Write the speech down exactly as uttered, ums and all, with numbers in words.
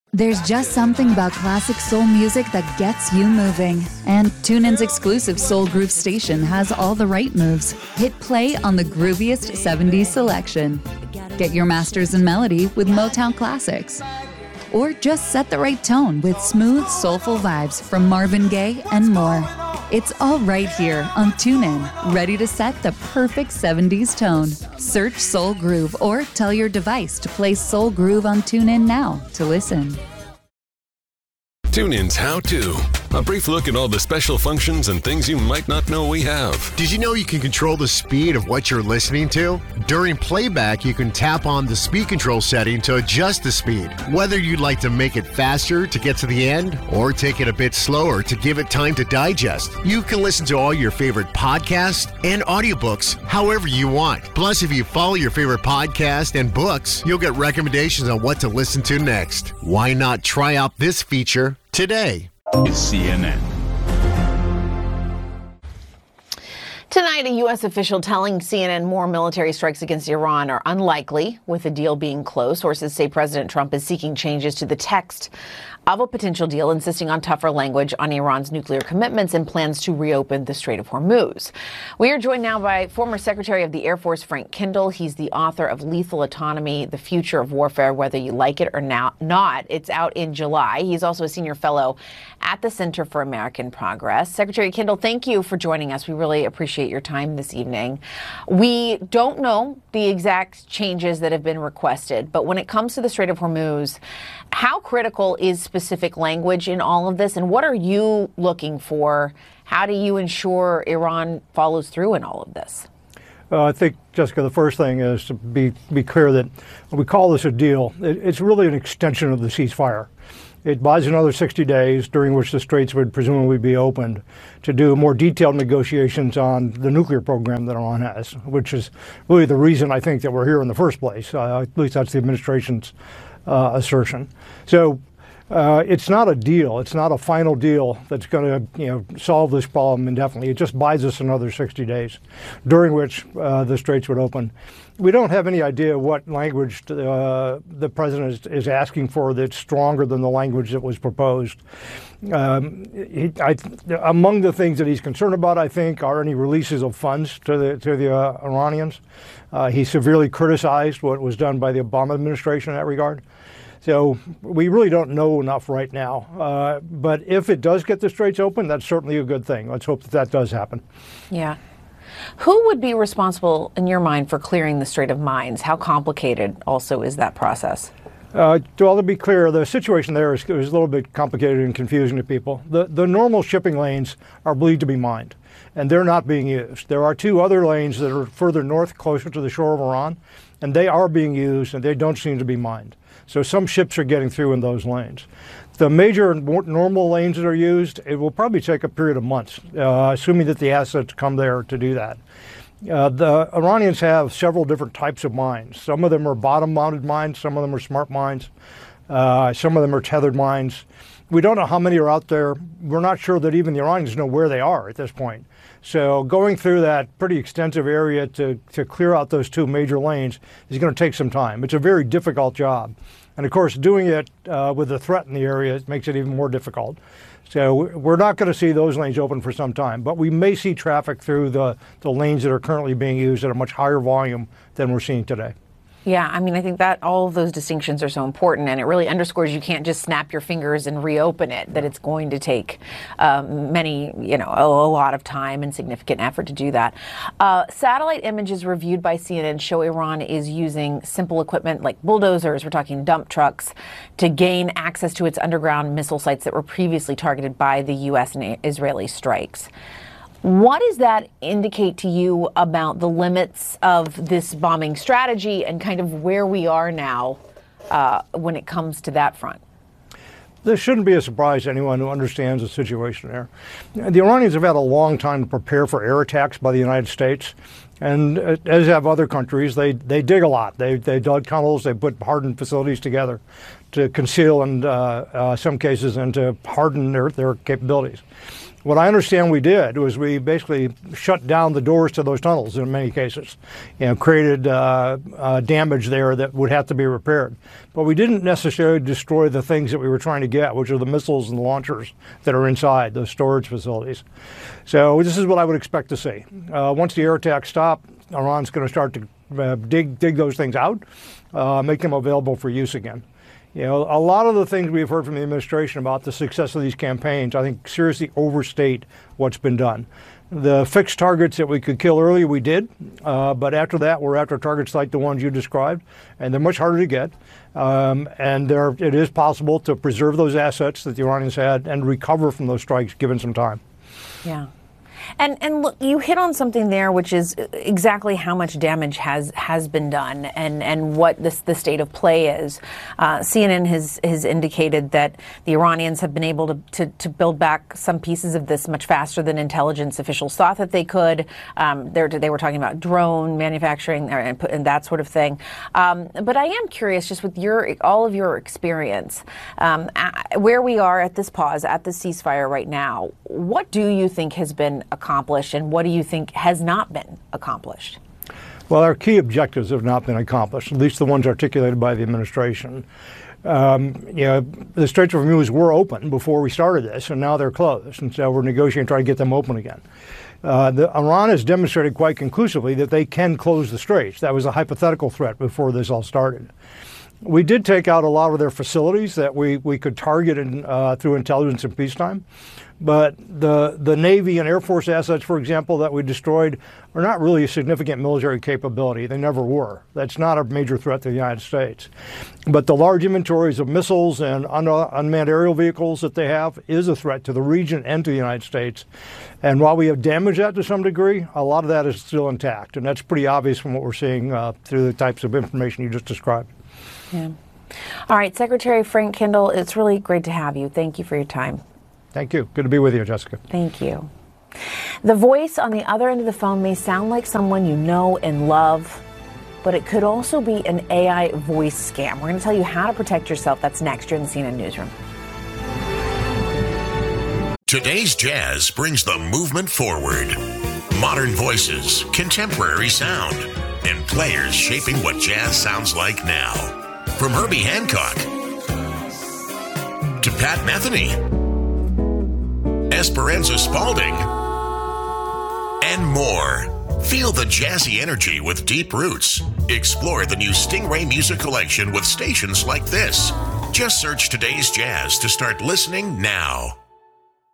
There's just something about classic soul music that gets you moving. And TuneIn's exclusive Soul Groove station has all the right moves. Hit play on the grooviest seventies selection. Get your masters in melody with Motown Classics. Or just set the right tone with smooth, soulful vibes from Marvin Gaye and more. It's all right here on TuneIn, ready to set the perfect seventies tone. Search Soul Groove or tell your device to play Soul Groove on TuneIn now to listen. TuneIn's How To. A brief look at all the special functions and things you might not know we have. Did you know you can control the speed of what you're listening to? During playback, you can tap on the speed control setting to adjust the speed. Whether you'd like to make it faster to get to the end or take it a bit slower to give it time to digest, you can listen to all your favorite podcasts and audiobooks however you want. Plus, if you follow your favorite podcast and books, you'll get recommendations on what to listen to next. Why not try out this feature today? Is C N N. Tonight, a U S official telling C N N more military strikes against Iran are unlikely, with the deal being close. Sources say President Trump is seeking changes to the text of a potential deal, insisting on tougher language on Iran's nuclear commitments and plans to reopen the Strait of Hormuz. We are joined now by former Secretary of the Air Force Frank Kendall. He's the author of Lethal Autonomy, The Future of Warfare, Whether You Like It or Not. It's out in July. He's also a senior fellow at the Center for American Progress. Secretary Kendall, thank you for joining us. We really appreciate your time this evening. We don't know the exact changes that have been requested, but when it comes to the Strait of Hormuz, how critical is specific language in all of this, and what are you looking for? How do you ensure Iran follows through in all of this? Uh, I think, Jessica, the first thing is to be be clear that when we call this a deal, it, it's really an extension of the ceasefire. It buys another sixty days, during which the straits would presumably be opened, to do more detailed negotiations on the nuclear program that Iran has, which is really the reason I think that we're here in the first place. Uh, at least that's the administration's uh, assertion. So uh, it's not a deal. It's not a final deal that's going to, you know, solve this problem indefinitely. It just buys us another sixty days, during which uh, the straits would open. We don't have any idea what language uh, the president is, is asking for that's stronger than the language that was proposed. Um, he, I, among the things that he's concerned about, I think, are any releases of funds to the to the uh, Iranians. Uh, he severely criticized what was done by the Obama administration in that regard. So we really don't know enough right now. Uh, but if it does get the straits open, that's certainly a good thing. Let's hope that that does happen. Yeah. Who would be responsible, in your mind, for clearing the Strait of Mines? How complicated also is that process? Uh, well, to be clear, the situation there is, is a little bit complicated and confusing to people. The, the normal shipping lanes are believed to be mined, and they're not being used. There are two other lanes that are further north, closer to the shore of Iran, and they are being used, and they don't seem to be mined. So some ships are getting through in those lanes. The major normal lanes that are used, it will probably take a period of months, uh, assuming that the assets come there to do that. Uh, the Iranians have several different types of mines. Some of them are bottom-mounted mines. Some of them are smart mines. Uh, some of them are tethered mines. We don't know how many are out there. We're not sure that even the Iranians know where they are at this point. So going through that pretty extensive area to, to clear out those two major lanes is going to take some time. It's a very difficult job. And of course, doing it uh, with a threat in the area makes it even more difficult. So we're not going to see those lanes open for some time, but we may see traffic through the, the lanes that are currently being used at a much higher volume than we're seeing today. Yeah, I mean, I think that all of those distinctions are so important, and it really underscores you can't just snap your fingers and reopen it, that it's going to take um, many, you know, a, a lot of time and significant effort to do that. Uh, satellite images reviewed by C N N show Iran is using simple equipment like bulldozers, we're talking dump trucks, to gain access to its underground missile sites that were previously targeted by the U S and Israeli strikes. What does that indicate to you about the limits of this bombing strategy and kind of where we are now uh, when it comes to that front? This shouldn't be a surprise to anyone who understands the situation there. The Iranians have had a long time to prepare for air attacks by the United States. And as have other countries, they, they dig a lot. They, they dug tunnels, they put hardened facilities together to conceal, in uh, uh, some cases, and to harden their, their capabilities. What I understand we did was we basically shut down the doors to those tunnels in many cases, you know, created uh, uh, damage there that would have to be repaired. But we didn't necessarily destroy the things that we were trying to get, which are the missiles and the launchers that are inside those storage facilities. So this is what I would expect to see. Uh, once the air attacks stop, Iran's going to start to uh, dig dig those things out, uh, make them available for use again. You know, a lot of the things we've heard from the administration about the success of these campaigns, I think, seriously overstate what's been done. The fixed targets that we could kill early, we did, uh, but after that, we're after targets like the ones you described, and they're much harder to get. Um, and there, it is possible to preserve those assets that the Iranians had and recover from those strikes given some time. Yeah. And and look, you hit on something there, which is exactly how much damage has has been done, and and what this the state of play is. Uh, C N N has has indicated that the Iranians have been able to, to to build back some pieces of this much faster than intelligence officials thought that they could. Um, they they were talking about drone manufacturing and, and that sort of thing. Um, but I am curious, just with your all of your experience, um, where we are at this pause, at the ceasefire right now. What do you think has been accomplished, and what do you think has not been accomplished? Well, our key objectives have not been accomplished, at least the ones articulated by the administration. Um, you know, the Straits of Hormuz were open before we started this, and now they're closed, and so we're negotiating to try to get them open again. Uh, the, Iran has demonstrated quite conclusively that they can close the straits. That was a hypothetical threat before this all started. We did take out a lot of their facilities that we, we could target in, uh, through intelligence in peacetime. But the the Navy and Air Force assets, for example, that we destroyed are not really a significant military capability. They never were. That's not a major threat to the United States. But the large inventories of missiles and un unmanned aerial vehicles that they have is a threat to the region and to the United States. And while we have damaged that to some degree, a lot of that is still intact. And that's pretty obvious from what we're seeing uh, through the types of information you just described. Yeah. All right, Secretary Frank Kendall, it's really great to have you. Thank you for your time. Thank you. Good to be with you, Jessica. Thank you. The voice on the other end of the phone may sound like someone you know and love, but it could also be an A I voice scam. We're going to tell you how to protect yourself. That's next here in the C N N Newsroom. Today's Jazz brings the movement forward. Modern voices, contemporary sound, and players shaping what jazz sounds like now. From Herbie Hancock to Pat Metheny, Esperanza Spalding, and more. Feel the jazzy energy with deep roots. Explore the new Stingray Music Collection with stations like this. Just search Today's Jazz to start listening now.